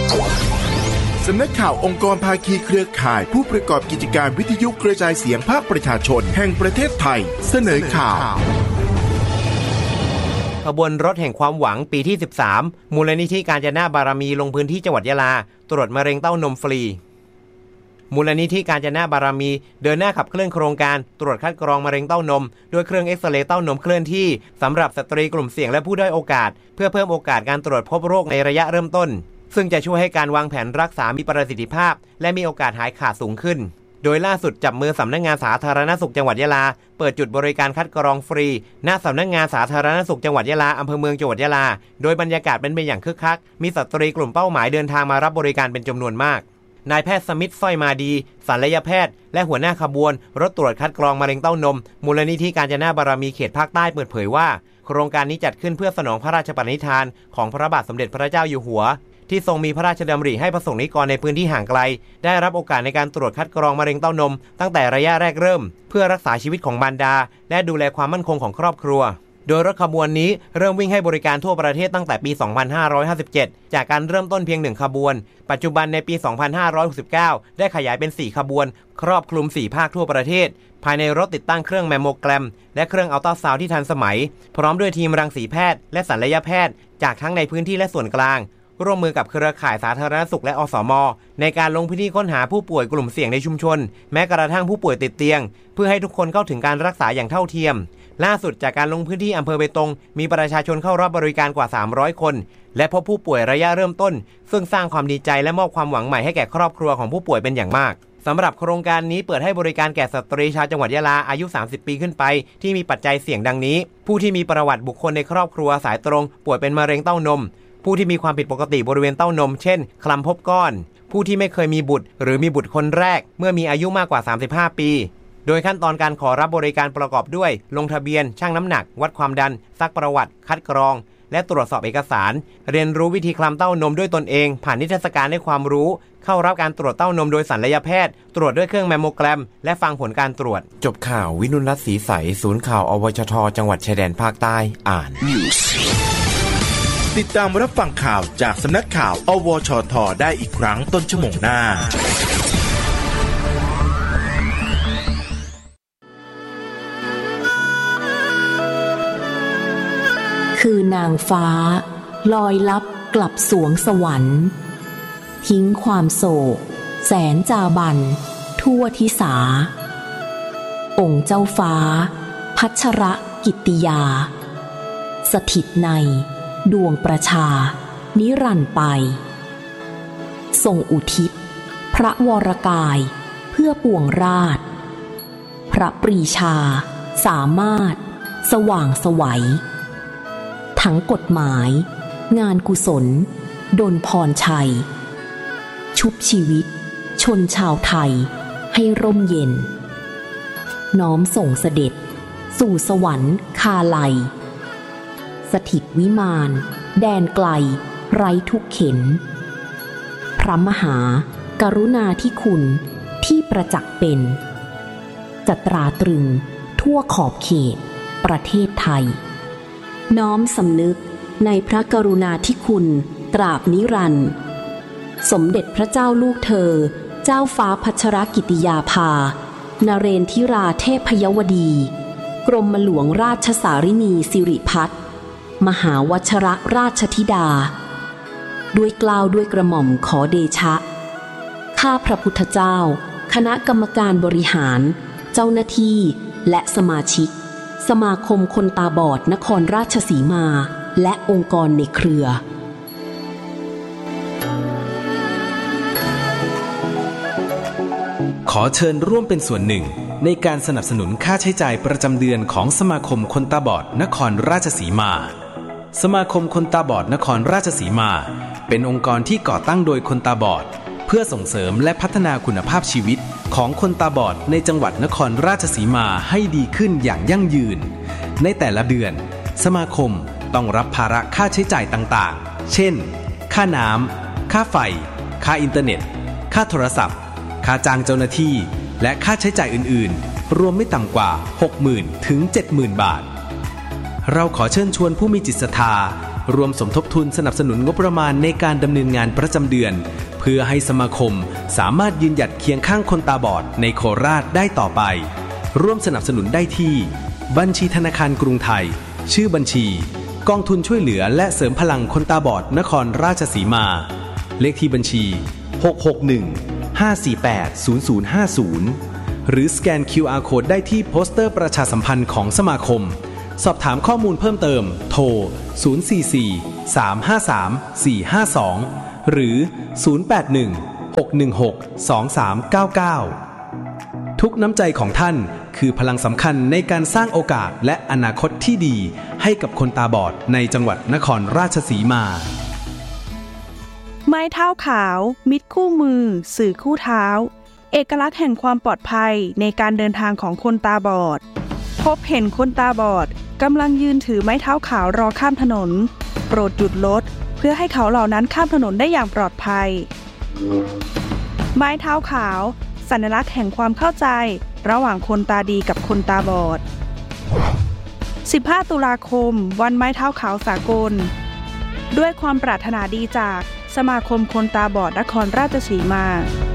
สำนักข่าวองค์กรภาคีเครือข่ายผู้ประกอบกิจการวิทยุกระจายเสียงภาคประชาชนแห่งประเทศไทยเสนอข่าวขบวนรถแห่งความหวังปีที่13มูลนิธิกาญจนาบารมีลงพื้นที่จังหวัดยะลาตรวจมะเร็งเต้านมฟรีมูลนิธิกาญจนาบารมีเดินหน้าขับเคลื่อนโครงการตรวจคัดกรองมะเร็งเต้านมด้วยเครื่องเอ็กซเรย์เต้านมเคลื่อนที่สำหรับสตรีกลุ่มเสี่ยงและผู้ด้อยโอกาสเพื่อเพิ่มโอกาสการตรวจพบโรคในระยะเริ่มต้นซึ่งจะช่วยให้การวางแผนรักษามีประสิทธิภาพและมีโอกาสหายขาดสูงขึ้นโดยล่าสุดจับมือสำนักงานสาธารณสุขจังหวัดยะลาเปิดจุดบริการคัดกรองฟรีณสำนักงานสาธารณสุขจังหวัดยะลาอำเภอเมืองจังหวัดยะลาโดยบรรยากาศเป็นไปอย่างคึกคักมีสตรีกลุ่มเป้าหมายเดินทางมารับบริการเป็นจำนวนมากนายแพทย์สมิทธิ์สร้อยมาดีศัลยแพทย์และหัวหน้าขบวนรถตรวจคัดกรองมะเร็งเต้านมมูลนิธิกาญจนาบารมีเขตภาคใต้เปิดเผยว่าโครงการนี้จัดขึ้นเพื่อสนองพระราชปณิธานของพระบาทสมเด็จพระเจ้าอยู่หัวที่ทรงมีพระราชดำริให้ประสงค์นิกรในพื้นที่ห่างไกลได้รับโอกาสในการตรวจคัดกรองมะเร็งเต้านมตั้งแต่ระยะแรกเริ่มเพื่อรักษาชีวิตของมารดาและดูแลความมั่นคงของครอบครัวโดยรถขบวนนี้เริ่มวิ่งให้บริการทั่วประเทศตั้งแต่ปี 2557 จากการเริ่มต้นเพียง1ขบวนปัจจุบันในปี 2569 ได้ขยายเป็น4ขบวนครอบคลุม4ภาคทั่วประเทศภายในรถติดตั้งเครื่องแมมโมแกรมและเครื่องอัลตราซาวด์ที่ทันสมัยพร้อมด้วยทีมรังสีแพทย์และศัลยแพทย์จากทั้งในพื้นที่และส่วนกลางร่วมมือกับเครือข่ายสาธารณสุขและอสม.ในการลงพื้นที่ค้นหาผู้ป่วยกลุ่มเสี่ยงในชุมชนแม้กระทั่งผู้ป่วยติดเตียงเพื่อให้ทุกคนเข้าถึงการรักษาอย่างเท่าเทียมล่าสุดจากการลงพื้นที่อำเภอเบตงมีประชาชนเข้ารับบริการกว่า300คนและพบผู้ป่วยระยะเริ่มต้นซึ่งสร้างความดีใจและมอบความหวังใหม่ให้แก่ครอบครัวของผู้ป่วยเป็นอย่างมากสำหรับโครงการนี้เปิดให้บริการแก่สตรีชาวจังหวัดยะลาอายุ30ปีขึ้นไปที่มีปัจจัยเสี่ยงดังนี้ผู้ที่มีประวัติบุคคลในครอบครัวสายตรงป่วยเป็นมะเร็งเต้านมผู้ที่มีความผิดปกติบริเวณเต้านมเช่นคลำพบก้อนผู้ที่ไม่เคยมีบุตรหรือมีบุตรคนแรกเมื่อมีอายุมากกว่า35ปีโดยขั้นตอนการขอรับบริการประกอบด้วยลงทะเบียนชั่งน้ำหนักวัดความดันซักประวัติคัดกรองและตรวจสอบเอกสารเรียนรู้วิธีคลำเต้านมด้วยตนเองผ่านนิทรรศการให้ความรู้เข้ารับการตรวจเต้านมโดยศัลยแพทย์ตรวจด้วยเครื่องแมมโมแกรมและฟังผลการตรวจจบข่าววินุรัตน์ศรีใสศูนย์ข่าวอวชทจังหวัดชายแดนภาคใต้อ่านติดตามรับฟังข่าวจากสำนักข่าวอวชทได้อีกครั้งต้นชั่วโมงหน้าคือนางฟ้าลอยลับกลับสวงสวรรค์ทิ้งความโศกแสนจาบันทั่วทิสาองค์เจ้าฟ้าพัชรกิตติยาสถิตในดวงประชานิรันดร์ไปทรงอุทิศพระวรกายเพื่อปวงราชพระปรีชาสามารถสว่างไสวทั้งกฎหมายงานกุศลดลพรชัยชุบชีวิตชนชาวไทยให้ร่มเย็นน้อมส่งเสด็จสู่สวรรค์คาลัยสถิตวิมานแดนไกลไร้ทุกเข็ญพระมหากรุณาธิคุณที่ประจักษ์เป็นจะตราตรึงทั่วขอบเขตประเทศไทยน้อมสำนึกในพระกรุณาธิคุณตราบนิรันดร์สมเด็จพระเจ้าลูกเธอเจ้าฟ้าพัชรกิติยาภานเรนทิราเทพยวดีกรมหลวงราชสารินีสิริพัฒน์มหาวชรราชธิดาด้วยเกล้าด้วยกระหม่อมขอเดชะข้าพระพุทธเจ้าคณะกรรมการบริหารเจ้าหน้าที่และสมาชิกสมาคมคนตาบอดนครราชสีมาและองค์กรในเครือขอเชิญร่วมเป็นส่วนหนึ่งในการสนับสนุนค่าใช้จ่ายประจำเดือนของสมาคมคนตาบอดนครราชสีมาสมาคมคนตาบอดนครราชสีมาเป็นองค์กรที่ก่อตั้งโดยคนตาบอดเพื่อส่งเสริมและพัฒนาคุณภาพชีวิตของคนตาบอดในจังหวัดนครราชสีมาให้ดีขึ้นอย่างยั่งยืนในแต่ละเดือนสมาคมต้องรับภาระค่าใช้จ่ายต่างๆเช่นค่าน้ำค่าไฟค่าอินเทอร์เน็ตค่าโทรศัพท์ค่าจ้างเจ้าหน้าที่และค่าใช้จ่ายอื่นๆรวมไม่ต่ำกว่า 60,000 ถึง 70,000 บาทเราขอเชิญชวนผู้มีจิตศรัทธารวมสมทบทุนสนับสนุนงบประมาณในการดำเนินงานประจำเดือนเพื่อให้สมาคมสามารถยืนหยัดเคียงข้างคนตาบอดในโคราชได้ต่อไปร่วมสนับสนุนได้ที่บัญชีธนาคารกรุงไทยชื่อบัญชีกองทุนช่วยเหลือและเสริมพลังคนตาบอดนครราชสีมาเลขที่บัญชี661-548-0050หรือสแกน QR Code ได้ที่โปสเตอร์ประชาสัมพันธ์ของสมาคมสอบถามข้อมูลเพิ่มเติมโทร044-353-452หรือ081-616-2399ทุกน้ำใจของท่านคือพลังสำคัญในการสร้างโอกาสและอนาคตที่ดีให้กับคนตาบอดในจังหวัดนครราชสีมาไม้เท้าขาวมิตรคู่มือสื่อคู่เท้าเอกลักษณ์แห่งความปลอดภัยในการเดินทางของคนตาบอดพบเห็นคนตาบอดกำลังยืนถือไม้เท้าขาวรอข้ามถนนโปรดหยุดรถเพื่อให้เขาเหล่านั้นข้ามถนนได้อย่างปลอดภัยไม้เท้าขาวสัญลักษณ์แห่งความเข้าใจระหว่างคนตาดีกับคนตาบอด15 ตุลาคมวันไม้เท้าขาวสากลด้วยความปรารถนาดีจากสมาคมคนตาบอดนครราชสีมา